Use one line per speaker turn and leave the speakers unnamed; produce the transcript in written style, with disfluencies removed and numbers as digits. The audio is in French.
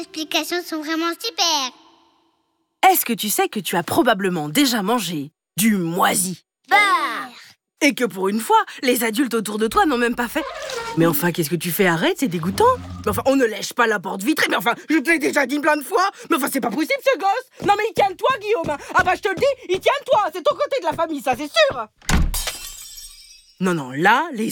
Les explications sont vraiment super.
Est-ce que tu sais que tu as probablement déjà mangé du moisi? Et que pour une fois, les adultes autour de toi n'ont même pas fait. Mais enfin, qu'est-ce que tu fais? Arrête, c'est dégoûtant. Mais enfin, on ne lèche pas la porte vitrée. Mais enfin, je te l'ai déjà dit plein de fois. Mais enfin, c'est pas possible, ce gosse. Non mais il tient-toi, Guillaume. Ah bah je te le dis, il tient-toi. C'est ton côté de la famille, ça, c'est sûr. Non, là, les